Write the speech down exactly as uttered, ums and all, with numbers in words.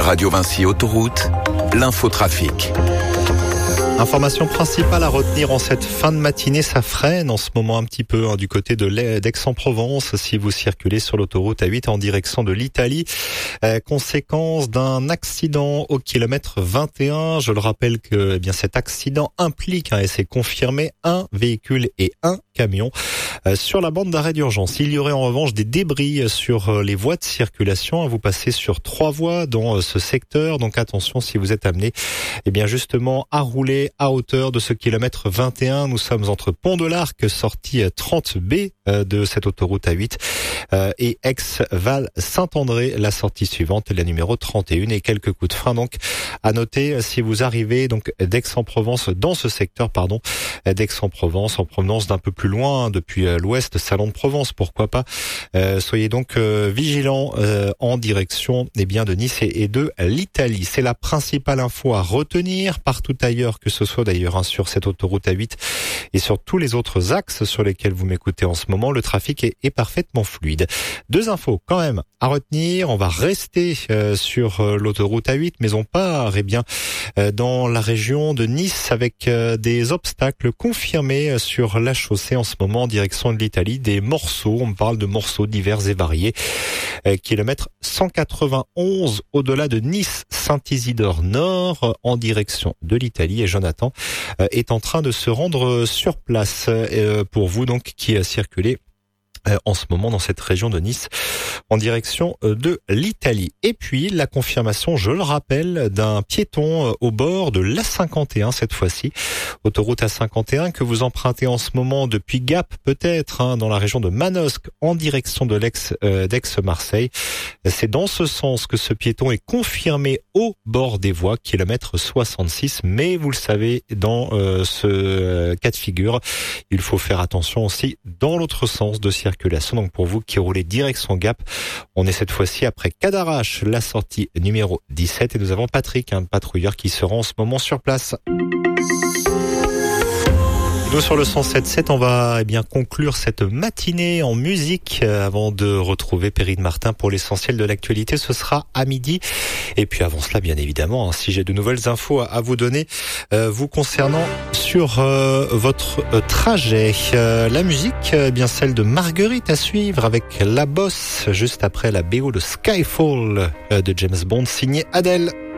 Radio Vinci Autoroute, l'infotrafic. Information principale à retenir en cette fin de matinée, ça freine en ce moment un petit peu hein, du côté de d'Aix-en-Provence si vous circulez sur l'autoroute A huit en direction de l'Italie. Euh, conséquence d'un accident au kilomètre vingt et un. Je le rappelle que eh bien cet accident implique, hein, et c'est confirmé, un véhicule et un camion euh, sur la bande d'arrêt d'urgence. Il y aurait en revanche des débris sur euh, les voies de circulation. Hein, vous passez sur trois voies dans euh, ce secteur, donc attention si vous êtes amené eh bien justement à rouler à hauteur de ce kilomètre vingt et un. Nous sommes entre Pont de l'Arc, sortie trente B de cette autoroute A huit, et Aix-Val-Saint-André, la sortie suivante, la numéro trente et un, et quelques coups de frein donc à noter si vous arrivez donc d'Aix-en-Provence, dans ce secteur pardon d'Aix-en-Provence, en provenance d'un peu plus loin, hein, depuis l'ouest, Salon de Provence, pourquoi pas. Euh, soyez donc euh, vigilants euh, en direction eh bien de Nice et, et de l'Italie. C'est la principale info à retenir. Partout ailleurs que ce soit d'ailleurs hein, sur cette autoroute A huit et sur tous les autres axes sur lesquels vous m'écoutez en ce moment, le trafic est, est parfaitement fluide. Deux infos quand même à retenir. On va rester euh, sur euh, l'autoroute A huit, mais on part eh bien euh, dans la région de Nice avec euh, des obstacles confirmés sur la chaussée en ce moment en direction de l'Italie. Des morceaux, on parle de morceaux divers et variés. Euh, kilomètre cent quatre-vingt-onze au-delà de Nice, Saint-Isidore Nord en direction de l'Italie, et Jonathan euh, est en train de se rendre sur place euh, pour vous donc qui euh, circulez euh, en ce moment dans cette région de Nice en direction de l'Italie. Et puis la confirmation, je le rappelle, d'un piéton au bord de l'A cinquante et un cette fois-ci, autoroute A cinquante et un que vous empruntez en ce moment depuis Gap peut-être, hein, dans la région de Manosque en direction de l'ex euh, d'Aix-Marseille. C'est dans ce sens que ce piéton est confirmé au bord des voies, kilomètre soixante-six, mais vous le savez, dans euh, ce euh, cas de figure, il faut faire attention aussi dans l'autre sens de circulation. Donc pour vous qui roulez direction Gap, on est cette fois-ci après Cadarache, la sortie numéro dix-sept, et nous avons Patrick, un patrouilleur qui se rend en ce moment sur place. Nous sur le cent sept virgule sept, on va eh bien conclure cette matinée en musique euh, avant de retrouver Perrine Martin pour l'essentiel de l'actualité. Ce sera à midi. Et puis avant cela, bien évidemment, hein, si j'ai de nouvelles infos à, à vous donner euh, vous concernant sur euh, votre euh, trajet. Euh, la musique, euh, bien celle de Marguerite à suivre avec La Bosse, juste après la B O de Skyfall euh, de James Bond, signé Adele.